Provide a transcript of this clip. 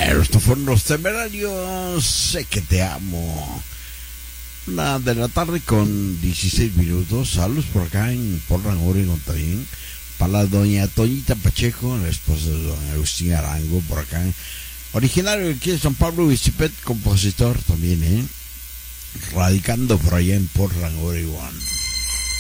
Estos fueron los Temerarios. Sé que te amo. 1:00 con 16 minutos. Saludos por acá en Portland, Oregon también. Para la doña Toñita Pacheco, la esposa de don Agustín Arango, por acá. Originario de aquí de San Pablo, Vicipet, compositor también, radicando por allá en Portland, Oregon.